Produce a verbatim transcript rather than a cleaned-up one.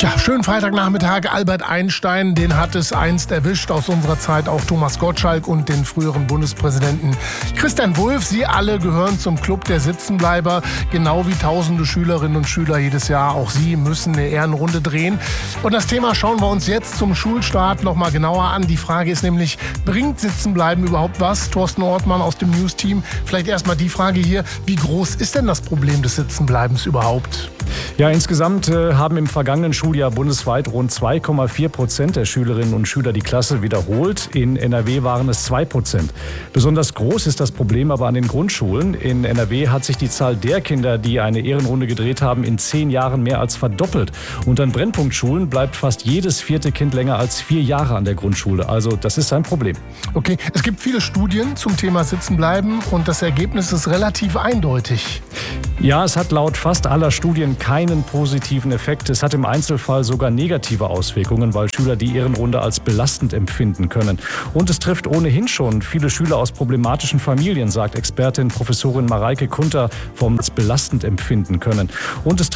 Tja, schönen Freitagnachmittag. Albert Einstein, den hat es einst erwischt, aus unserer Zeit auch Thomas Gottschalk und den früheren Bundespräsidenten Christian Wulff. Sie alle gehören zum Club der Sitzenbleiber, genau wie tausende Schülerinnen und Schüler jedes Jahr. Auch sie müssen eine Ehrenrunde drehen. Und das Thema schauen wir uns jetzt zum Schulstart noch mal genauer an. Die Frage ist nämlich, bringt Sitzenbleiben überhaupt was? Thorsten Ortmann aus dem News-Team. Vielleicht erstmal die Frage hier, wie groß ist denn das Problem des Sitzenbleibens überhaupt? Ja, insgesamt äh, haben im vergangenen Schuljahr bundesweit rund zwei Komma vier Prozent der Schülerinnen und Schüler die Klasse wiederholt. In N R W waren es zwei Prozent. Besonders groß ist das Problem aber an den Grundschulen. In N R W hat sich die Zahl der Kinder, die eine Ehrenrunde gedreht haben, in zehn Jahren mehr als verdoppelt. Und an Brennpunktschulen bleibt fast jedes vierte Kind länger als vier Jahre an der Grundschule. Also das ist ein Problem. Okay, es gibt viele Studien zum Thema Sitzenbleiben und das Ergebnis ist relativ eindeutig. Ja, es hat laut fast aller Studien keinen positiven Effekt. Es hat im Einzelfall sogar negative Auswirkungen, weil Schüler die Ehrenrunde als belastend empfinden können. Und es trifft ohnehin schon viele Schüler aus problematischen Familien, sagt Expertin Professorin Mareike Kunter vom belastend empfinden können. Und es